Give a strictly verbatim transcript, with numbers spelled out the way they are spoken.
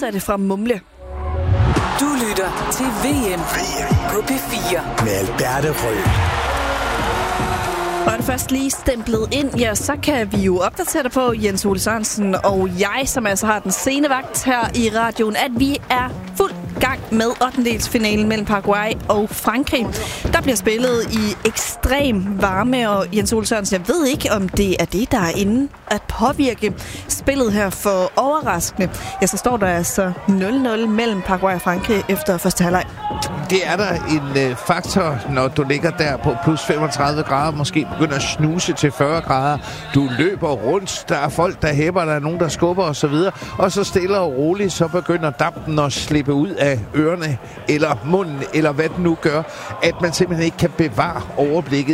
modsatte fra mumle. Du lytter til V M på P fire med Alberte Rød. Og er det først lige stemplet ind, ja, så kan vi jo opdatere dig på, Jens Ole Sørensen og jeg, som altså har den sene vagt her i radioen, at vi er fuld gang med ottendedelsfinalen mellem Paraguay og Frankrig. Der bliver spillet i ekstrem varme, og Jens Ole Sørensen, jeg ved ikke, om det er det, der er inde at påvirke spillet her for overraskende. Ja, så står der altså nul nul mellem Paraguay og Frankrig efter første halvleg. Det er der en øh, faktor, når du ligger der på plus femogtredive grader, måske begynder at snuse til fyrre grader. Du løber rundt, der er folk, der hæpper, der er nogen, der skubber osv. Og så stille og roligt, så begynder dampen at slippe ud af ørerne, eller munden, eller hvad den nu gør, at man simpelthen ikke kan bevare overblikket